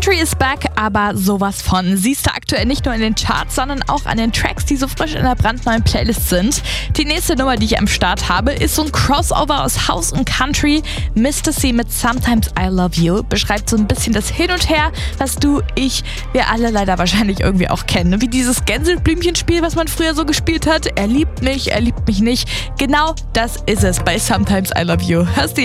Country is back, aber sowas von. Siehst du aktuell nicht nur in den Charts, sondern auch an den Tracks, die so frisch in der brandneuen Playlist sind. Die nächste Nummer, die ich am Start habe, ist so ein Crossover aus House und Country. Mr. C mit Sometimes I Love You beschreibt so ein bisschen das Hin und Her, was du, ich, wir alle leider wahrscheinlich irgendwie auch kennen. Wie dieses Gänseblümchenspiel, was man früher so gespielt hat. Er liebt mich nicht. Genau das ist es bei Sometimes I Love You. Hörst du